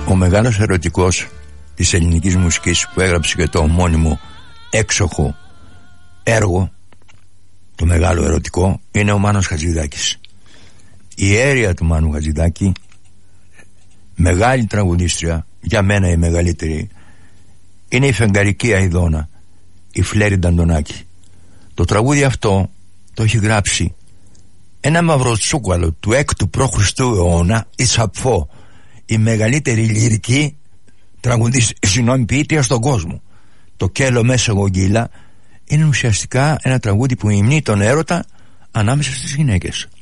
Ο μεγάλος ερωτικός της ελληνικής μουσικής που έγραψε και το ομώνυμο έξοχο έργο, το μεγάλο ερωτικό, είναι ο Μάνος Χατζηδάκης. Η αίρια του Μάνου Χατζηδάκη, μεγάλη τραγουδίστρια, για μένα η μεγαλύτερη, είναι η φεγγαρική αηδόνα, η Φλέρη Νταντονάκη. Το τραγούδι αυτό το έχει γράψει ένα μαυροτσούκαλο του 6ου π.Χ. αιώνα, η Σαπφό, η μεγαλύτερη λυρική ποιήτρια στον κόσμο. Το Κέλο μέσα γογγύλα είναι ουσιαστικά ένα τραγούδι που υμνεί τον έρωτα ανάμεσα στις γυναίκες.